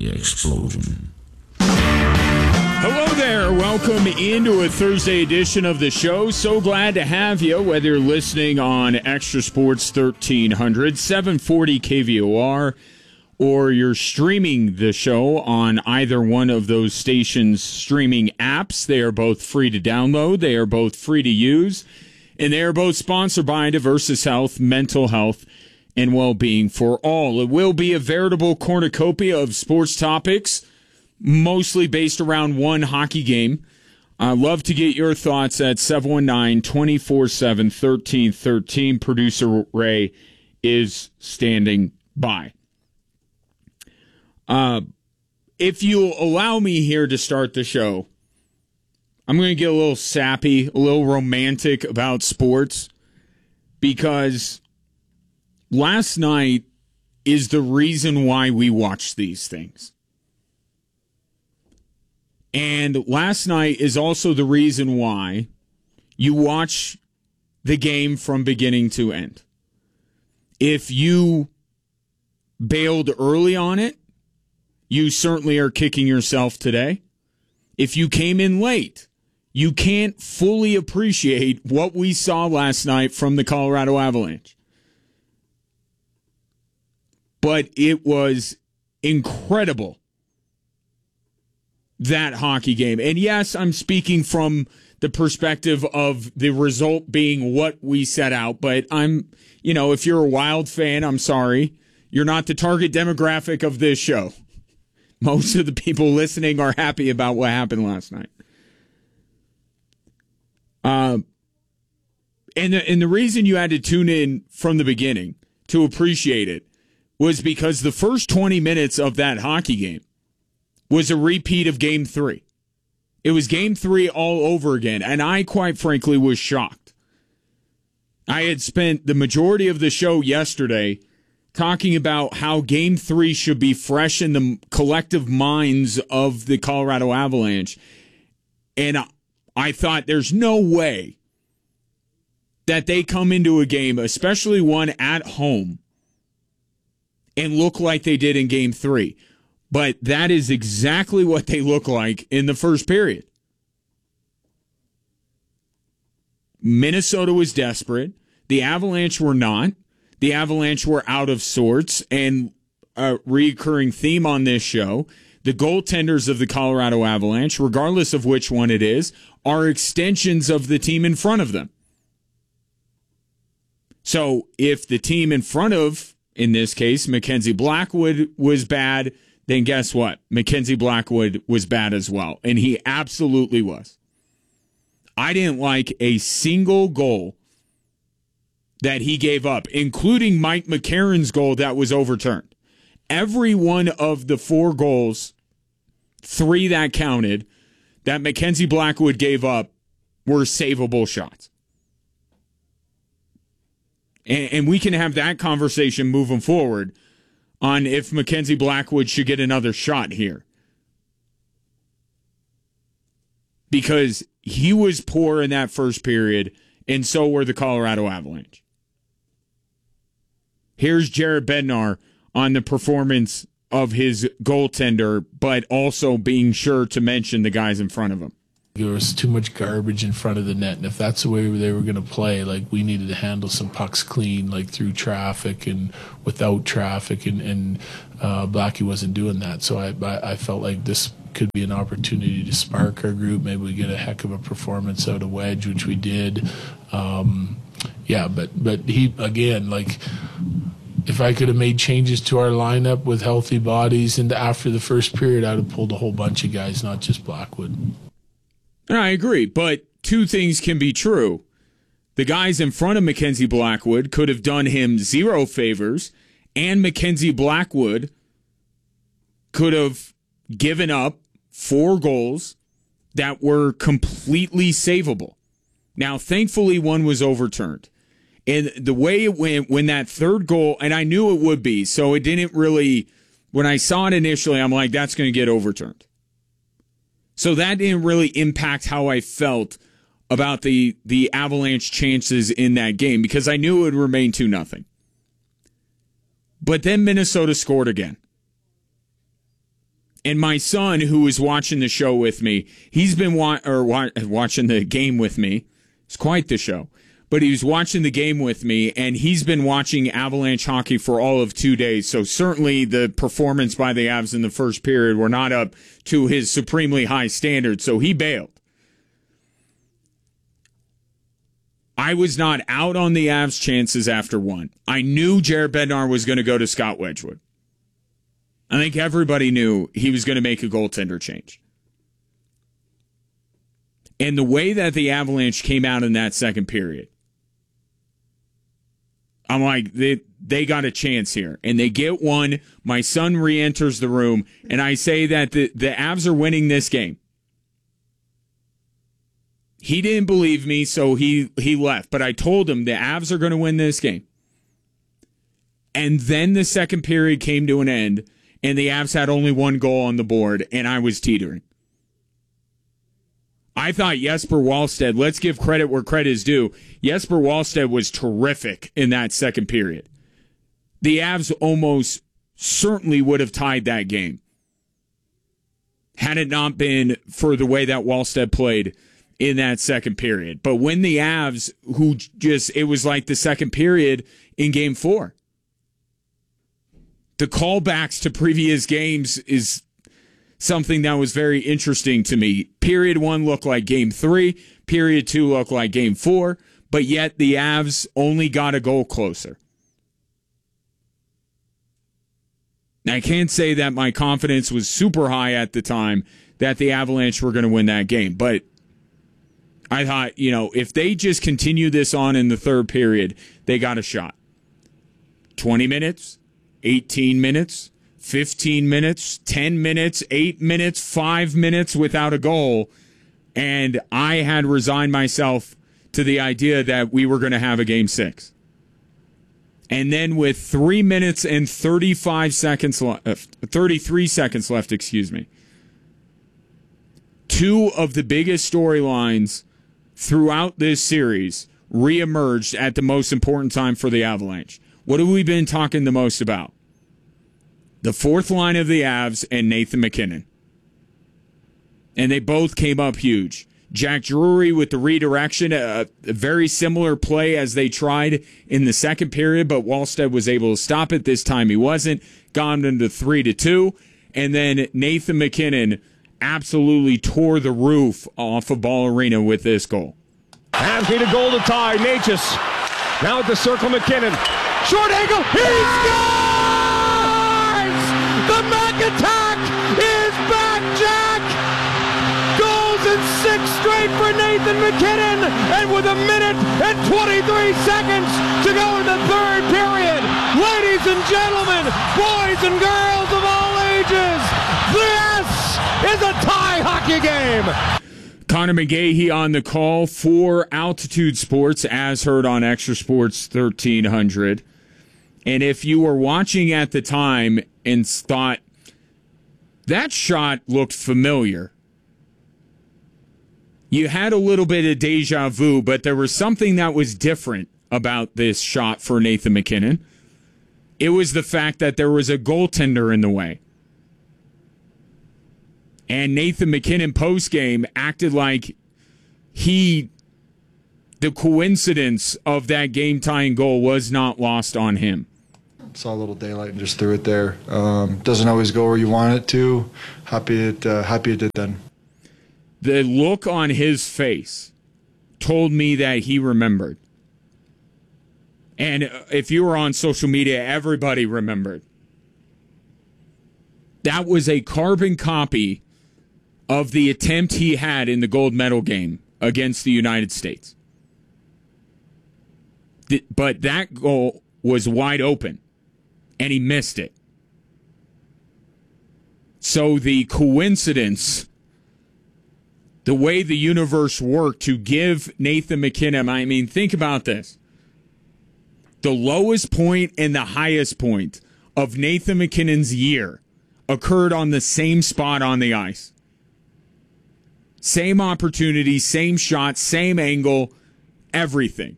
explosion. Hello there. Welcome into a Thursday edition of the show. So glad to have you, whether you're listening on Extra Sports 1300, 740 KVOR, or you're streaming the show on either one of those stations' streaming apps. They are both free to download. They are both free to use. And they are both sponsored by Diversus Health, mental health, and well-being for all. It will be a veritable cornucopia of sports topics, mostly based around one hockey game. I'd love to get your thoughts at 719-247-1313. Producer Ray is standing by. If you'll allow me here to start the show, I'm going to get a little sappy, a little romantic about sports, because last night is the reason why we watch these things. And last night is also the reason why you watch the game from beginning to end. If you bailed early on it, you certainly are kicking yourself today. If you came in late, you can't fully appreciate what we saw last night from the Colorado Avalanche. But it was incredible, that hockey game. And yes, I'm speaking from the perspective of the result being what we set out. But if you're a Wild fan, I'm sorry. You're not the target demographic of this show. Most of the people listening are happy about what happened last night. And the reason you had to tune in from the beginning to appreciate it was because the first 20 minutes of that hockey game was a repeat of Game 3. It was Game 3 all over again, and I, quite frankly, was shocked. I had spent the majority of the show yesterday talking about how Game 3 should be fresh in the collective minds of the Colorado Avalanche, and I thought there's no way that they come into a game, especially one at home, and look like they did in Game 3. But that is exactly what they look like in the first period. Minnesota was desperate. The Avalanche were not. The Avalanche were out of sorts. And a recurring theme on this show, the goaltenders of the Colorado Avalanche, regardless of which one it is, are extensions of the team in front of them. So if the team in front of, in this case, Mackenzie Blackwood, was bad, then guess what? Mackenzie Blackwood was bad as well. And he absolutely was. I didn't like a single goal that he gave up, including Mike McCarron's goal that was overturned. Every one of the 4 goals, 3 that counted, that Mackenzie Blackwood gave up were savable shots. And we can have that conversation moving forward on if Mackenzie Blackwood should get another shot here. Because he was poor in that first period, and so were the Colorado Avalanche. Here's Jared Bednar on the performance of his goaltender, but also being sure to mention the guys in front of him. There was too much garbage in front of the net, and if that's the way they were going to play, like, we needed to handle some pucks clean, like through traffic and without traffic, and Blackie wasn't doing that. So I felt like this could be an opportunity to spark our group. Maybe we get a heck of a performance out of Wedge, which we did. But he, again, like, if I could have made changes to our lineup with healthy bodies and after the first period, I'd have pulled a whole bunch of guys, not just Blackwood. I agree, but two things can be true. The guys in front of Mackenzie Blackwood could have done him 0 favors, and Mackenzie Blackwood could have given up 4 goals that were completely savable. Now, thankfully, one was overturned. And the way it went when that third goal, and I knew it would be, so it didn't really, when I saw it initially, I'm like, that's going to get overturned. So that didn't really impact how I felt about the Avalanche chances in that game, because I knew it would remain 2-0. But then Minnesota scored again. And my son, who was watching the show with me, he's been watching the game with me. It's quite the show. But he was watching the game with me, and he's been watching Avalanche hockey for all of 2 days. So certainly the performance by the Avs in the first period were not up to his supremely high standards, so he bailed. I was not out on the Avs' chances after one. I knew Jared Bednar was going to go to Scott Wedgwood. I think everybody knew he was going to make a goaltender change. And the way that the Avalanche came out in that second period, I'm like, they got a chance here. And they get one. My son re-enters the room, and I say that the Avs are winning this game. He didn't believe me, so he left. But I told him the Avs are going to win this game. And then the second period came to an end, and the Avs had only one goal on the board, and I was teetering. I thought Jesper Wallstedt, let's give credit where credit is due. Jesper Wallstedt was terrific in that second period. The Avs almost certainly would have tied that game had it not been for the way that Wallstedt played in that second period. But when the Avs, it was like the second period in Game 4. The callbacks to previous games is something that was very interesting to me. Period 1 looked like Game 3. Period 2 looked like Game 4. But yet the Avs only got a goal closer. Now, I can't say that my confidence was super high at the time that the Avalanche were going to win that game. But I thought, if they just continue this on in the third period, they got a shot. 20 minutes, 18 minutes, 15 minutes, 10 minutes, 8 minutes, 5 minutes without a goal. And I had resigned myself to the idea that we were going to have a Game 6. And then with 3 minutes and 33 seconds left, two of the biggest storylines throughout this series reemerged at the most important time for the Avalanche. What have we been talking the most about? The fourth line of the Avs and Nathan MacKinnon. And they both came up huge. Jack Drury with the redirection, a very similar play as they tried in the second period, but Wallstedt was able to stop it. This time he wasn't. Got him to 3-2. And then Nathan MacKinnon absolutely tore the roof off of Ball Arena with this goal. Avs need a goal to tie. Natchez now at the circle. MacKinnon. Short angle. He scores! The Mac attack is back, Jack! Goals in 6 straight for Nathan MacKinnon. And with 1 minute and 23 seconds to go in the third period, ladies and gentlemen, boys and girls of all ages, this is a tie hockey game. Connor McGahey on the call for Altitude Sports, as heard on Extra Sports 1300. And if you were watching at the time and thought, that shot looked familiar, you had a little bit of deja vu, but there was something that was different about this shot for Nathan MacKinnon. It was the fact that there was a goaltender in the way. And Nathan MacKinnon postgame acted like the coincidence of that game-tying goal was not lost on him. Saw a little daylight and just threw it there. Doesn't always go where you want it to. Happy it did then. The look on his face told me that he remembered. And if you were on social media, everybody remembered. That was a carbon copy of the attempt he had in the gold medal game against the United States. But that goal was wide open, and he missed it. So the coincidence, the way the universe worked to give Nathan MacKinnon, I mean, think about this. The lowest point and the highest point of Nathan MacKinnon's year occurred on the same spot on the ice. Same opportunity, same shot, same angle, everything.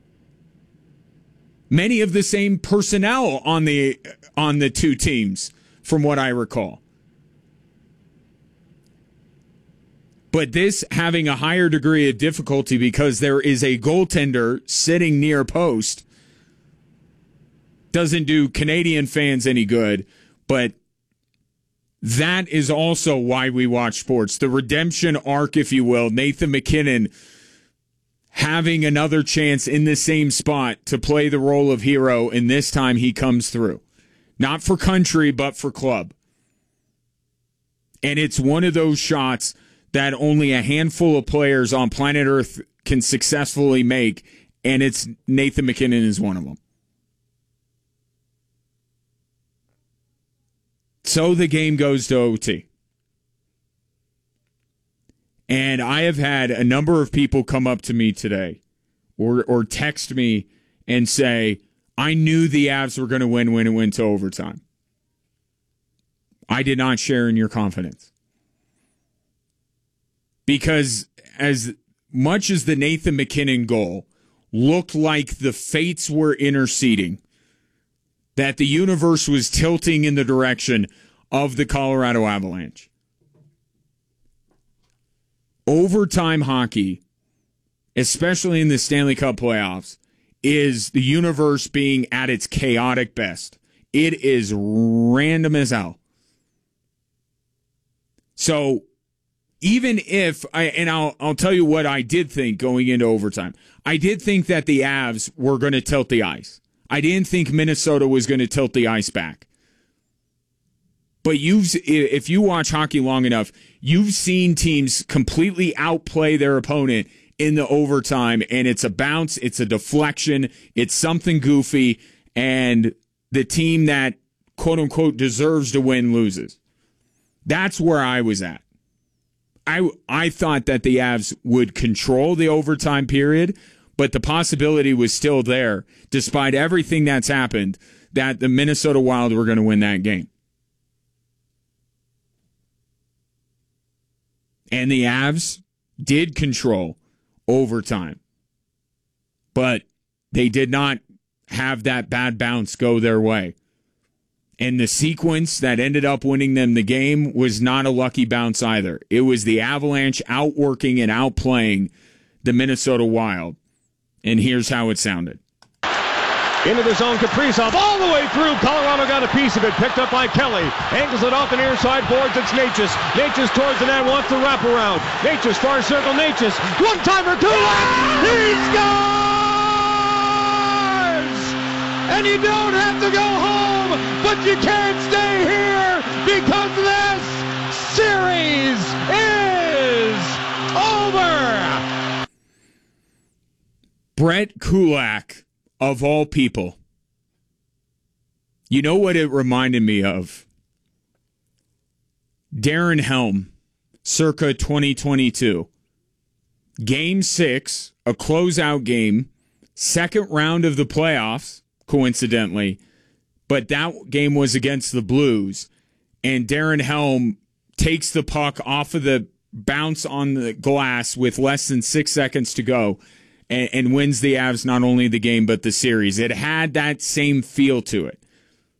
Many of the same personnel on the two teams from what I recall. But this having a higher degree of difficulty because there is a goaltender sitting near post doesn't do Canadian fans any good, but that is also why we watch sports. The redemption arc, if you will, Nathan MacKinnon having another chance in the same spot to play the role of hero, and this time he comes through. Not for country, but for club. And it's one of those shots that only a handful of players on planet Earth can successfully make, and it's Nathan MacKinnon is one of them. So the game goes to OT. And I have had a number of people come up to me today or text me and say, I knew the Avs were going to win when it went to overtime. I did not share in your confidence. Because as much as the Nathan MacKinnon goal looked like the fates were interceding, that the universe was tilting in the direction of the Colorado Avalanche, overtime hockey, especially in the Stanley Cup playoffs, is the universe being at its chaotic best. It is random as hell. So even if I'll tell you what I did think going into overtime. I did think that the Avs were going to tilt the ice. I didn't think Minnesota was going to tilt the ice back. But if you watch hockey long enough, you've seen teams completely outplay their opponent in the overtime, and it's a bounce, it's a deflection, it's something goofy, and the team that, quote-unquote, deserves to win loses. That's where I was at. I thought that the Avs would control the overtime period, but the possibility was still there, despite everything that's happened, that the Minnesota Wild were going to win that game. And the Avs did control overtime, but they did not have that bad bounce go their way. And the sequence that ended up winning them the game was not a lucky bounce either. It was the Avalanche outworking and outplaying the Minnesota Wild. And here's how it sounded. Into the zone, Kaprizov all the way through. Colorado got a piece of it, picked up by Kelly. Angles it off the near side boards. It's Necas. Necas towards the net, wants to wrap around. Necas, far circle, Necas. One-timer, Kulak! He scores! And you don't have to go home, but you can't stay here because this series is over! Brett Kulak, of all people. You know what it reminded me of? Darren Helm, circa 2022. Game 6, a closeout game, second round of the playoffs, coincidentally, but that game was against the Blues, and Darren Helm takes the puck off of the bounce on the glass with less than 6 seconds to go, and wins the Avs not only the game but the series. It had that same feel to it.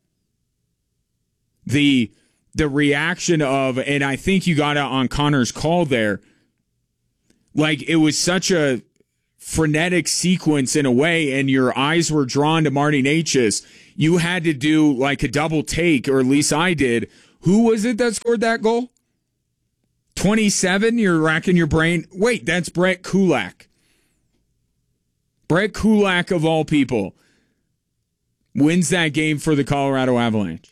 The reaction of, and I think you got it on Connor's call there, like it was such a frenetic sequence in a way, and your eyes were drawn to Marty Necas. You had to do like a double take, or at least I did. Who was it that scored that goal? 27? You're racking your brain. Wait, that's Brett Kulak. Brett Kulak, of all people, wins that game for the Colorado Avalanche.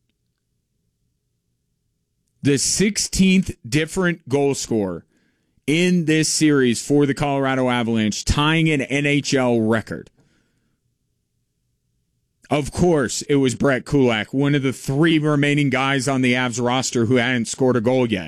The 16th different goal scorer in this series for the Colorado Avalanche, tying an NHL record. Of course, it was Brett Kulak, one of the 3 remaining guys on the Avs roster who hadn't scored a goal yet.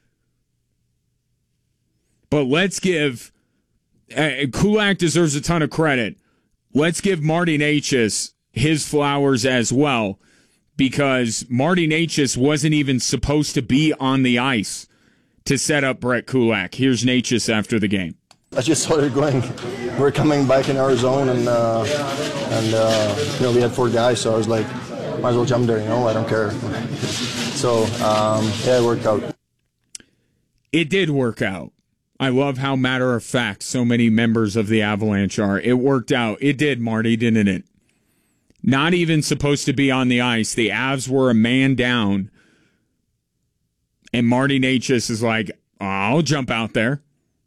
But let's give... Kulak deserves a ton of credit. Let's give Marty Necas his flowers as well, because Marty Necas wasn't even supposed to be on the ice to set up Brett Kulak. Here's Necas after the game. I just started going. We're coming back in our zone, and we had 4 guys, so I was like, might as well jump there, I don't care. So, it worked out. It did work out. I love how matter of fact so many members of the Avalanche are. It worked out. It did, Marty, didn't it? Not even supposed to be on the ice. The Avs were a man down. And Marty Necas is like, I'll jump out there.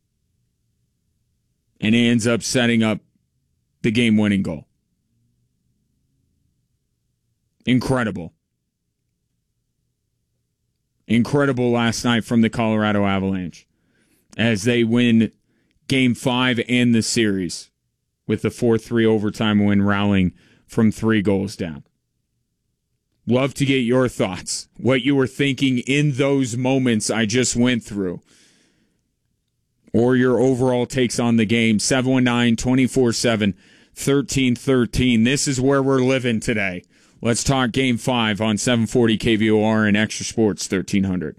And he ends up setting up the game-winning goal. Incredible. Incredible last night from the Colorado Avalanche as they win Game 5 and the series with the 4-3 overtime win, rallying from 3 goals down. Love to get your thoughts, what you were thinking in those moments I just went through, or your overall takes on the game. 719-247-1313. This is where we're living today. Let's talk Game 5 on 740 KVOR and Extra Sports 1300.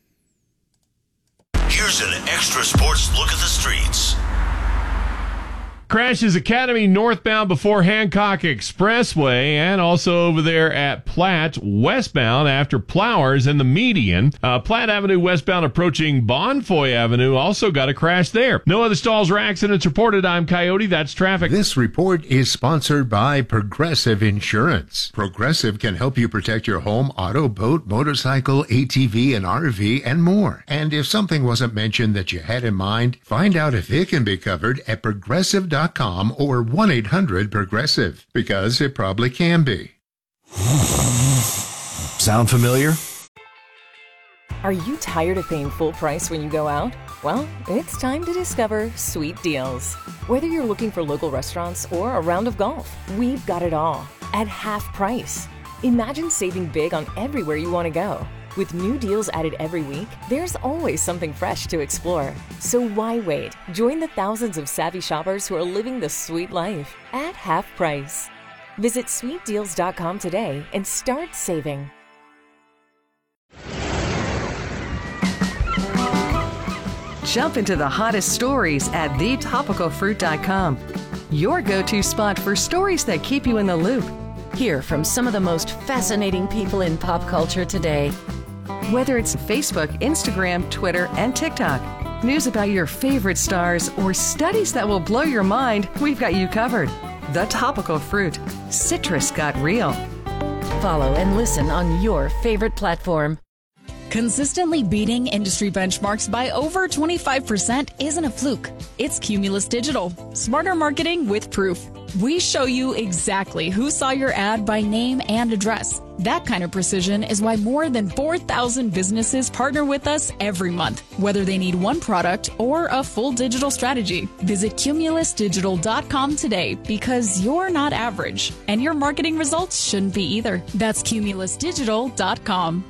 Here's an Extra Sports look at the streets. Crashes Academy northbound before Hancock Expressway, and also over there at Platte westbound after Plowers and the median. Platte Avenue westbound approaching Bonfoy Avenue also got a crash there. No other stalls or accidents reported. I'm Coyote. That's traffic. This report is sponsored by Progressive Insurance. Progressive can help you protect your home, auto, boat, motorcycle, ATV, and RV, and more. And if something wasn't mentioned that you had in mind, find out if it can be covered at Progressive.com or 1-800-PROGRESSIVE, because it probably can be. Sound familiar? Are you tired of paying full price when you go out? Well, it's time to discover Sweet Deals. Whether you're looking for local restaurants or a round of golf, we've got it all at half price. Imagine saving big on everywhere you want to go. With new deals added every week, there's always something fresh to explore. So why wait? Join the thousands of savvy shoppers who are living the sweet life at half price. Visit sweetdeals.com today and start saving. Jump into the hottest stories at thetopicalfruit.com. Your go-to spot for stories that keep you in the loop. Hear from some of the most fascinating people in pop culture today. Whether it's Facebook, Instagram, Twitter, and TikTok, news about your favorite stars, or studies that will blow your mind, we've got you covered. The Topical Fruit. Citrus got real. Follow and listen on your favorite platform. Consistently beating industry benchmarks by over 25% isn't a fluke. It's Cumulus Digital. Smarter marketing with proof. We show you exactly who saw your ad by name and address. That kind of precision is why more than 4,000 businesses partner with us every month, whether they need one product or a full digital strategy. Visit cumulusdigital.com today, because you're not average, and your marketing results shouldn't be either. That's cumulusdigital.com.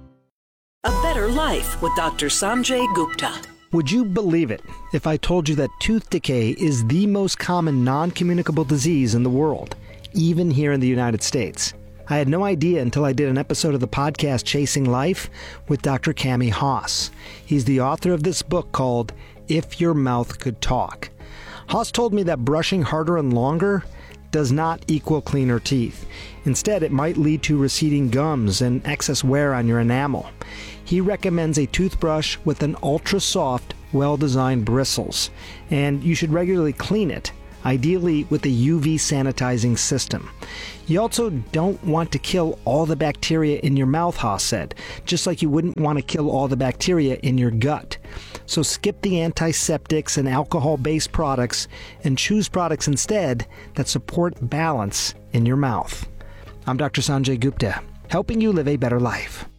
A Better Life with Dr. Sanjay Gupta. Would you believe it if I told you that tooth decay is the most common non-communicable disease in the world, even here in the United States? I had no idea until I did an episode of the podcast Chasing Life with Dr. Cami Haas. He's the author of this book called If Your Mouth Could Talk. Haas told me that brushing harder and longer does not equal cleaner teeth. Instead, it might lead to receding gums and excess wear on your enamel. He recommends a toothbrush with an ultra-soft, well-designed bristles, and you should regularly clean it, ideally with a UV sanitizing system. You also don't want to kill all the bacteria in your mouth, Haas said, just like you wouldn't want to kill all the bacteria in your gut. So skip the antiseptics and alcohol-based products and choose products instead that support balance in your mouth. I'm Dr. Sanjay Gupta, helping you live a better life.